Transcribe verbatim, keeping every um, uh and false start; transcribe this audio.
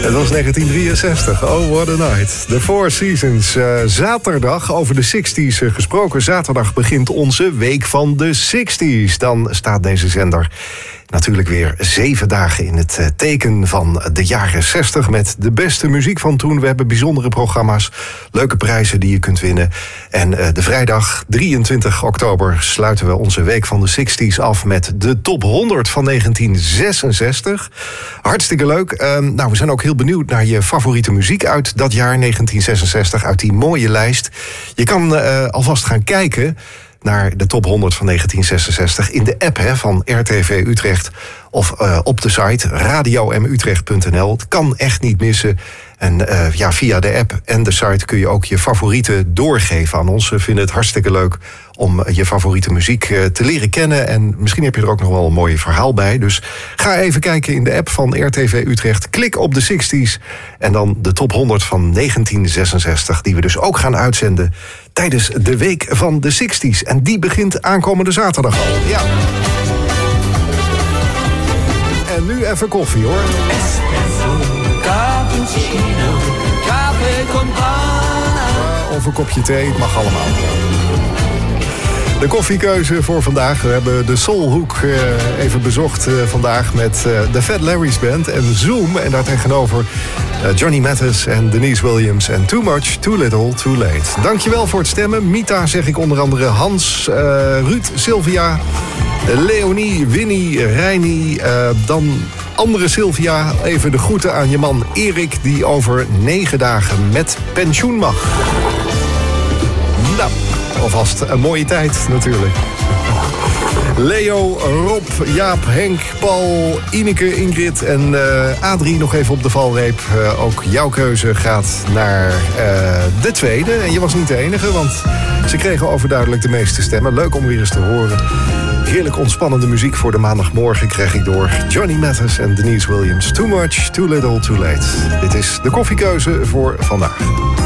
Het was negentien drieënzestig. Oh, what a night. The Four Seasons. Uh, zaterdag, over de zestig's uh, gesproken. Zaterdag begint onze Week van de zestig's. Dan staat deze zender natuurlijk weer zeven dagen in het uh, teken van de jaren zestig... met de beste muziek van toen. We hebben bijzondere programma's, leuke prijzen die je kunt winnen. En uh, de vrijdag drieëntwintig oktober sluiten we onze Week van de zestig's af... met de top honderd van negentien zesenzestig. Hartstikke leuk. Uh, nou, we zijn ook heel benieuwd naar je favoriete muziek uit dat jaar negentien zesenzestig... uit die mooie lijst. Je kan uh, alvast gaan kijken naar de top honderd van negentien zesenzestig... in de app hè, van R T V Utrecht of uh, op de site radio m utrecht punt n l. Het kan echt niet missen. En uh, ja, via de app en de site kun je ook je favorieten doorgeven aan ons. We vinden het hartstikke leuk om je favoriete muziek uh, te leren kennen. En misschien heb je er ook nog wel een mooi verhaal bij. Dus ga even kijken in de app van R T V Utrecht. Klik op de zestig's en dan de top honderd van negentien zesenzestig... die we dus ook gaan uitzenden tijdens de Week van de zestig's. En die begint aankomende zaterdag al. Ja. En nu even koffie, hoor. Espresso, cappuccino, caffè con pana. Of een kopje thee, het mag allemaal. De koffiekeuze voor vandaag. We hebben de Soulhoek uh, even bezocht uh, vandaag met uh, de Fat Larry's Band en Zoom. En daar tegenover uh, Johnny Mathis en Denise Williams en Too Much, Too Little, Too Late. Dankjewel voor het stemmen. Mita zeg ik onder andere, Hans, uh, Ruud, Sylvia, Leonie, Winnie, Reini, uh, dan andere Sylvia. Even de groeten aan je man Erik, die over negen dagen met pensioen mag. Nou, alvast een mooie tijd natuurlijk. Leo, Rob, Jaap, Henk, Paul, Ineke, Ingrid en uh, Adrie nog even op de valreep. Uh, ook jouw keuze gaat naar uh, de tweede. En je was niet de enige, want ze kregen overduidelijk de meeste stemmen. Leuk om weer eens te horen. Heerlijk ontspannende muziek voor de maandagmorgen krijg ik door Johnny Mathis en Denise Williams. Too Much, Too Little, Too Late. Dit is de koffiekeuze voor vandaag.